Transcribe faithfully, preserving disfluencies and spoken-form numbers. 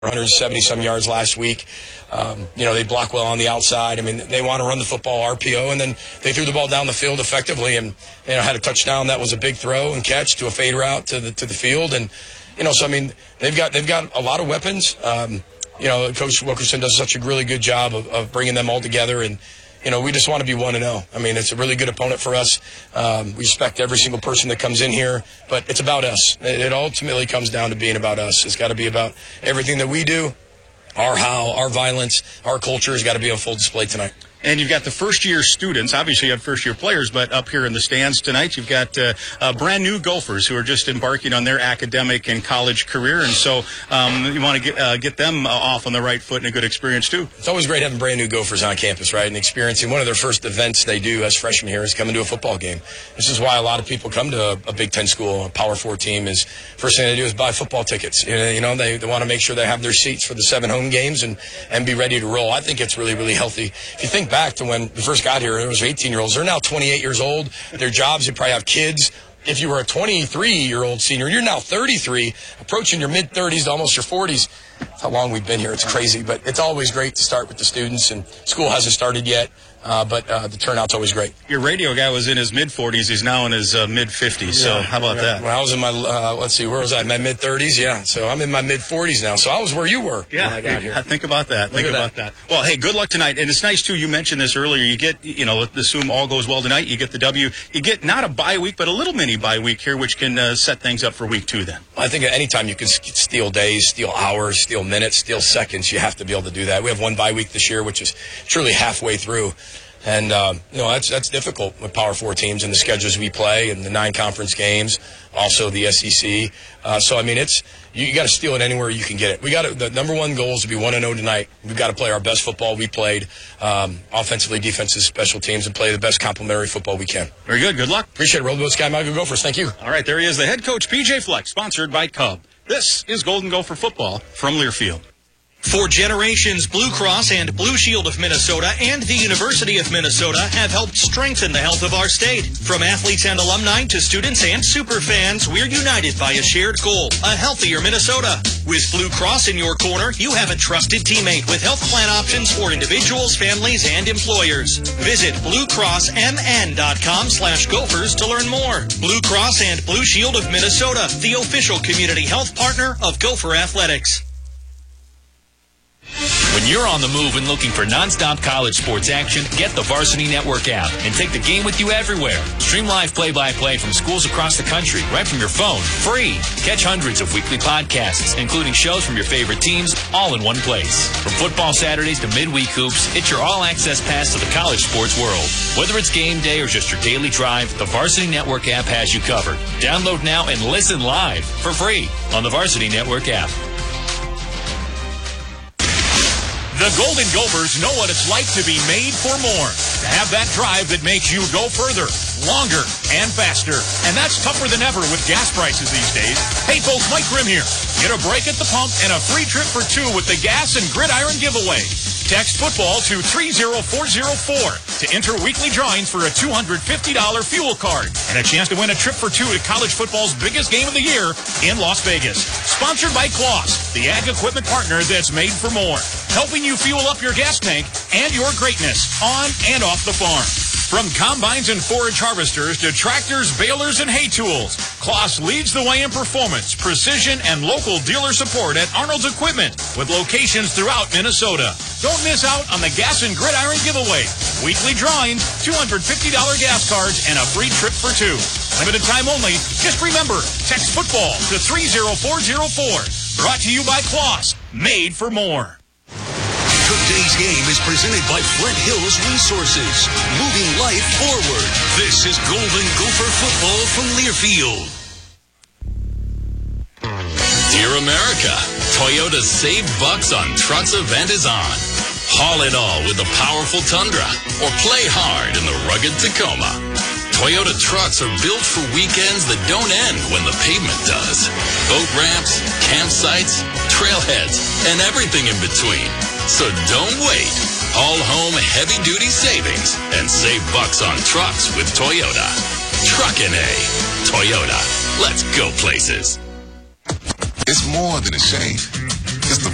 one hundred seventy some yards last week. Um, you know, they block well on the outside. I mean, they want to run the football R P O, and then they threw the ball down the field effectively, and you know, had a touchdown that was a big throw and catch to a fade route to the to the field, and you know, so I mean, they've got they've got a lot of weapons. Um, you know, Coach Wilkerson does such a really good job of, of bringing them all together, and you know, we just want to be one and zero. I mean, it's a really good opponent for us. Um, we respect every single person that comes in here, but it's about us. It, it ultimately comes down to being about us. It's got to be about everything that we do, our how, our violence, our culture has got to be on full display tonight. And you've got the first-year students. Obviously, you have first-year players, but up here in the stands tonight, you've got uh, uh, brand-new Gophers who are just embarking on their academic and college career. And so um, you want to get, uh, get them uh, off on the right foot and a good experience, too. It's always great having brand-new Gophers on campus, right, and experiencing one of their first events they do as freshmen here is coming to a football game. This is why a lot of people come to a, a Big Ten school, a Power Four team, is first thing they do is buy football tickets. You know, they, they want to make sure they have their seats for the seven home games and, and be ready to roll. I think it's really, really healthy. If you think back to when we first got here, there was eighteen-year-olds. They're now twenty-eight years old. Their jobs, they probably have kids. If you were a twenty-three-year-old senior, you're now thirty-three, approaching your mid-thirties to almost your forties. That's how long we've been here. It's crazy, but it's always great to start with the students, and school hasn't started yet, uh, but uh, the turnout's always great. Your radio guy was in his mid-forties. He's now in his uh, mid-fifties, yeah, so how about yeah. that? Well, I was in my, uh, let's see, where was I? My mid-thirties, yeah. So I'm in my mid-forties now, so I was where you were yeah, when I got here. Think about that. Think about that. that. Well, hey, good luck tonight. And it's nice, too, you mentioned this earlier. You get, you know, let's assume all goes well tonight. You get the W. You get not a bye week, but a little mini bye week here, which can uh, set things up for week two then. I think at any time you can steal days, steal hours, steal minutes, steal seconds. You have to be able to do that. We have one bye week this year, which is truly halfway through. And, uh, you know, that's that's difficult with Power Four teams and the schedules we play and the nine conference games, also the S E C. Uh, so, I mean, it's you, you got to steal it anywhere you can get it. We got the number one goal is to be one and oh tonight. We've got to play our best football we played, um, offensively, defensive, special teams, and play the best complementary football we can. Very good. Good luck. Appreciate it. Roll the boat, Sky Michael Gophers. Thank you. All right, there he is, the head coach, P J Fleck, sponsored by Cub. This is Golden Gopher football from Learfield. For generations, Blue Cross and Blue Shield of Minnesota and the University of Minnesota have helped strengthen the health of our state. From athletes and alumni to students and superfans, we're united by a shared goal, a healthier Minnesota. With Blue Cross in your corner, you have a trusted teammate with health plan options for individuals, families, and employers. Visit bluecrossmn.com slash gophers to learn more. Blue Cross and Blue Shield of Minnesota, the official community health partner of Gopher Athletics. When you're on the move and looking for nonstop college sports action, get the Varsity Network app and take the game with you everywhere. Stream live play-by-play from schools across the country right from your phone, free. Catch hundreds of weekly podcasts, including shows from your favorite teams, all in one place. From football Saturdays to midweek hoops, it's your all-access pass to the college sports world. Whether it's game day or just your daily drive, the Varsity Network app has you covered. Download now and listen live for free on the Varsity Network app. The Golden Gophers know what it's like to be made for more. To have that drive that makes you go further, longer, and faster. And that's tougher than ever with gas prices these days. Hey folks, Mike Grimm here. Get a break at the pump and a free trip for two with the Gas and Gridiron giveaway. Text football to three zero four zero four to enter weekly drawings for a two hundred fifty dollars fuel card and a chance to win a trip for two to college football's biggest game of the year in Las Vegas. Sponsored by Claas, the ag equipment partner that's made for more. Helping you fuel up your gas tank and your greatness on and off the farm. From combines and forage harvesters to tractors, balers, and hay tools, Claas leads the way in performance, precision, and local dealer support at Arnold's Equipment with locations throughout Minnesota. Don't miss out on the Gas and Gridiron giveaway. Weekly drawings, two hundred fifty dollars gas cards, and a free trip for two. Limited time only. Just remember, text football to three zero four zero four. Brought to you by Claas, made for more. Today's game is presented by Flint Hills Resources, moving life forward. This is Golden Gopher football from Learfield. Dear America, Toyota's Save Bucks on Trucks event is on. Haul it all with the powerful Tundra, or play hard in the rugged Tacoma. Toyota trucks are built for weekends that don't end when the pavement does. Boat ramps, campsites, trailheads, and everything in between. So don't wait. Haul home heavy-duty savings and save bucks on trucks with Toyota. Truckin' A. Toyota. Let's go places. It's more than a shave.